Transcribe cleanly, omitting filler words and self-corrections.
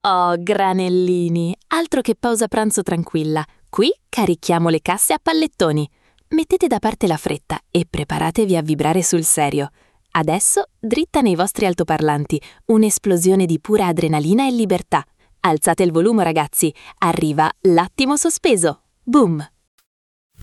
Oh, granellini, altro che pausa pranzo tranquilla. Qui carichiamo le casse a pallettoni. Mettete da parte la fretta e preparatevi a vibrare sul serio. Adesso, dritta nei vostri altoparlanti, un'esplosione di pura adrenalina e libertà. Alzate il volume, ragazzi. Arriva l'attimo sospeso. Boom!